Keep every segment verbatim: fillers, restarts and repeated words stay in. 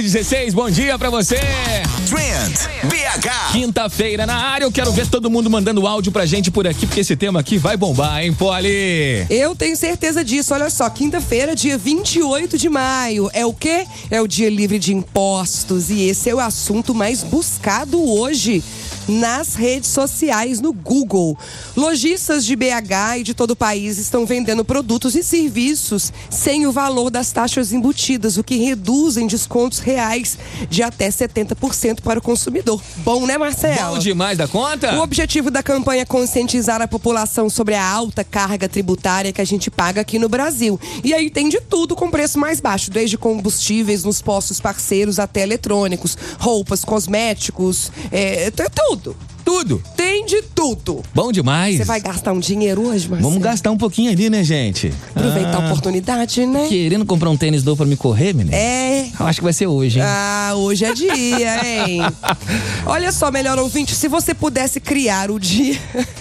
dezesseis, bom dia pra você. Trend B H. Quinta-feira na área, eu quero ver todo mundo mandando áudio pra gente por aqui, porque esse tema aqui vai bombar, hein, Poli? Eu tenho certeza disso, olha só, quinta-feira, dia vinte e oito de maio, é o quê? É o dia livre de impostos e esse é o assunto mais buscado hoje nas redes sociais, no Google. Lojistas de B H e de todo o país estão vendendo produtos e serviços sem o valor das taxas embutidas, o que reduzem descontos reais de até setenta por cento para o consumidor. Bom, né, Marcelo? Bom demais da conta? O objetivo da campanha é conscientizar a população sobre a alta carga tributária que a gente paga aqui no Brasil. E aí tem de tudo com preço mais baixo, desde combustíveis nos postos parceiros até eletrônicos, roupas, cosméticos, é, tudo. Tudo. Tem de tudo. Bom demais. Você vai gastar um dinheiro hoje, Marcelo? Vamos gastar um pouquinho ali, né, gente? Aproveitar ah, a oportunidade, né? Querendo comprar um tênis novo pra me correr, menino? É. Eu acho que vai ser hoje, hein? Ah, hoje é dia, hein? Olha só, melhor ouvinte, se você pudesse criar o dia...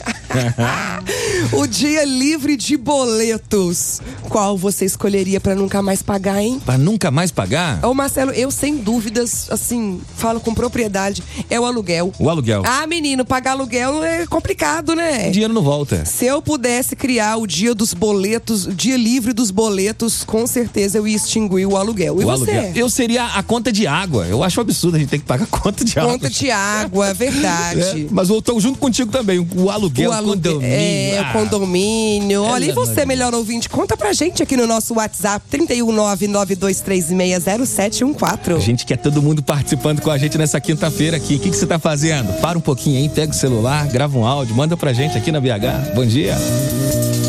o dia livre de boletos, qual você escolheria pra nunca mais pagar, hein? Pra nunca mais pagar? Ô, Marcelo, eu sem dúvidas, assim, falo com propriedade, é o aluguel. O aluguel. Ah, menino, pagar aluguel é complicado, né? O dinheiro não volta. Se eu pudesse criar o dia dos boletos, o dia livre dos boletos, com certeza eu ia extinguir o aluguel. E o você? Aluguel. Eu seria a conta de água. Eu acho um absurdo a gente ter que pagar conta de água. Conta de água, verdade. É, mas eu tô junto contigo também. O aluguel, o aluguel, condomínio. É, ah. o condomínio. Olha, e você, melhor ouvinte, conta pra gente aqui no nosso WhatsApp, trinta e um, nove nove dois três seis, zero sete um quatro. A gente quer todo mundo participando com a gente nessa quinta-feira aqui. O que, que você tá fazendo? Para um pouquinho aí, pega o celular, grava um áudio, manda pra gente aqui na B H. Bom dia.